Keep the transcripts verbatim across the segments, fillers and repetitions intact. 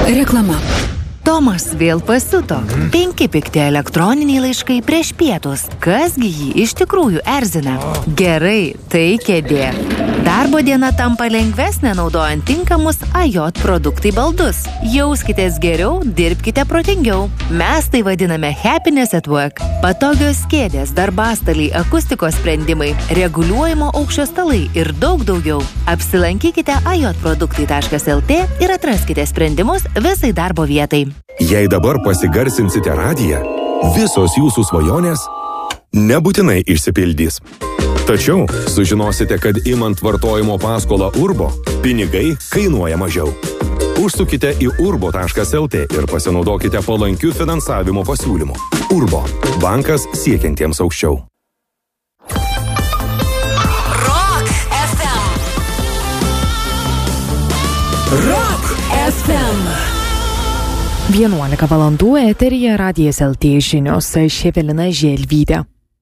Reklama. Tomas vėl pasiuto. Penki pikti elektroniniai laiškai prieš pietus. Kasgi jį iš tikrųjų erzina? Gerai, tai kėdė. Darbo diena tampa lengvesnė naudojant tinkamus A J produktai baldus. Jauskitės geriau, dirbkite protingiau. Mes tai vadiname Happiness at Work. Patogios kėdės, darbastaliai, akustikos sprendimai, reguliuojamo aukščio stalai ir daug daugiau. Apsilankykite a j produktai taškas el tė ir atraskite sprendimus visai darbo vietai. Jei dabar pasigarsinsite radiją, visos jūsų svajonės nebūtinai išsipildys. Tačiau sužinosite, kad imant vartojimo paskolą Urbo, pinigai kainuoja mažiau. Užsukite į urbo taškas el tė ir pasinaudokite palankių finansavimo pasiūlymų. Urbo – bankas siekiantiems aukščiau. Rock ef em. Rock ef em. vienuolika valandų eteryje Radijas el tė žinios, aš Evelina Želvytė.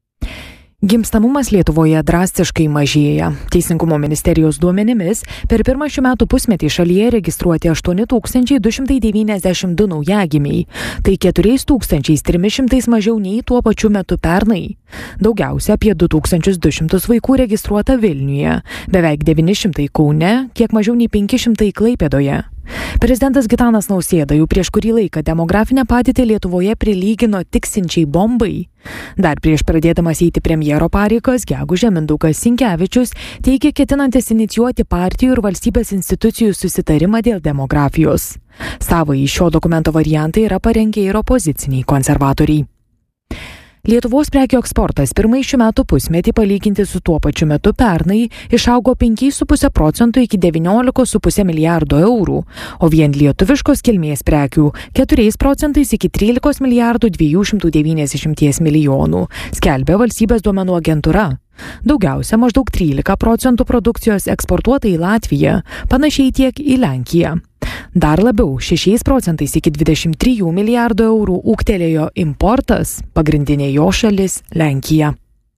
Gimstamumas Lietuvoje drastiškai mažėja. Teisingumo ministerijos duomenimis per pirmą šių metų pusmetį šalyje registruoti aštuoni tūkstančiai du šimtai devyniasdešimt du naujagimiai. Tai keturi tūkstančiai trys šimtai mažiau nei tuo pačiu metu pernai. Daugiausia apie du tūkstančius du šimtus vaikų registruota Vilniuje, beveik devyni šimtai Kaune, kiek mažiau nei penki šimtai Klaipėdoje. Prezidentas Gitanas Nausėda jau prieš kurį laiką demografinę padėtį Lietuvoje prilygino tiksinčiai bombai. Dar prieš pradėdamas eiti premjero pareigas, gegužę Mindaugas Sinkevičius teigė ketinantis inicijuoti partijų ir valstybės institucijų susitarimą dėl demografijos. Savąjį šio dokumento variantą yra parengę ir opoziciniai konservatoriai. Lietuvos prekių eksportas pirmai šių metų pusmetį palyginti su tuo pačiu metu pernai išaugo penki su puse procento iki devyniolika su puse milijardo eurų, o vien lietuviškos kilmės prekių keturiais procentais iki trylika milijardų dviejų šimtų devyniasdešimties milijonų, skelbia valstybės duomenų agentūra. Daugiausia maždaug trylika procentų produkcijos eksportuota į Latviją, panašiai tiek į Lenkiją. Dar labiau šešiais procentais iki dvidešimt trijų milijardų eurų ūgtelėjo importas, pagrindinė jo šalis Lenkija.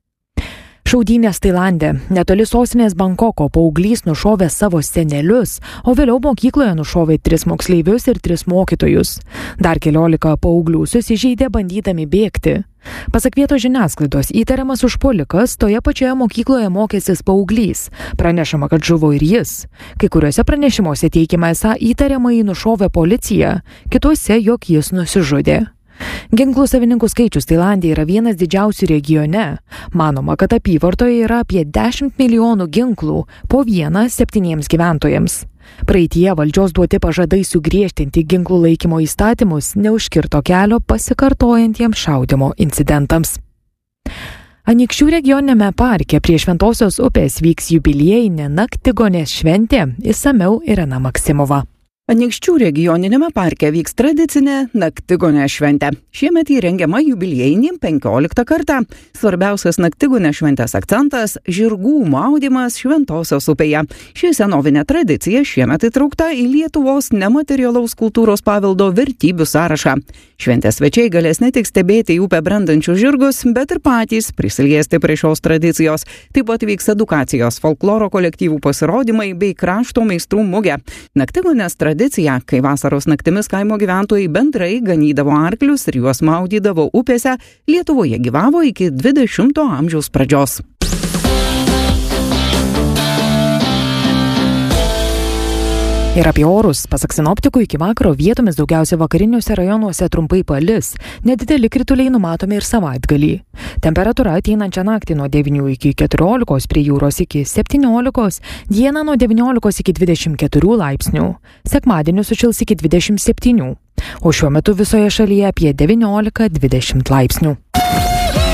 Šaudynės Tailande. Netoli sostinės Bankoko paauglys nušovė savo senelius, o vėliau mokykloje nušovė tris moksleivius ir tris mokytojus. Dar keliolika paauglių susižeidė bandydami bėgti. Pasak vietos žiniasklaidos, įtariamas užpuolikas toje pačioje mokykloje mokėsis paauglys. Pranešama, kad žuvo ir jis. Kai kuriuose pranešimuose teigiama, esą įtariamąjį nušovė policija, kituose, jog jis nusižudė. Ginklų savininkų skaičius Tailande yra vienas didžiausių regione. Manoma, kad apyvartoje yra apie dešimt milijonų ginklų, po vieną septyniems gyventojams. Praeityje valdžios duoti pažadai sugriežtinti ginklų laikymo įstatymus neužkirto kelio pasikartojantiems šaudymo incidentams. Anykščių regioniniame parke prie Šventosios upės vyks jubiliejinė Naktigonės šventė, išsamiau Irena Maksimova. Anykščių regioniniame parke vyks tradicinė Naktigonės šventė. Šiemet įrengiama jubiliejinį penkioliktą kartą. Svarbiausias Naktigonės šventės akcentas – žirgų maudymas Šventosios upėje. Ši senovinė tradicija šiemet įtraukta į Lietuvos nematerialaus kultūros paveldo vertybių sąrašą. Šventės svečiai galės ne tik stebėti į upę brendančius žirgus, bet ir patys prisiliesti prie šios tradicijos. Taip pat vyks edukacijos, folkloro kolektyvų pasirodymai bei krašto meistrų mugė. Naktigonės tradicija Tradicija, kai vasaros naktimis kaimo gyventojai bendrai ganydavo arklius ir juos maudydavo upėse, Lietuvoje gyvavo iki dvidešimto amžiaus pradžios. Ir apie orus. Pasak sinoptikų, iki vakaro vietomis daugiausia vakariniuose rajonuose trumpai palis. Nedideli krituliai numatomi ir savaitgalį. Temperatūra ateinančią naktį nuo devynių iki keturiolikos, prie jūros iki septyniolikos, dieną nuo devyniolikos iki dvidešimt keturių laipsnių. Sekmadienį sušils iki dvidešimt septynių. O šiuo metu visoje šalyje apie devyniolika dvidešimt laipsnių.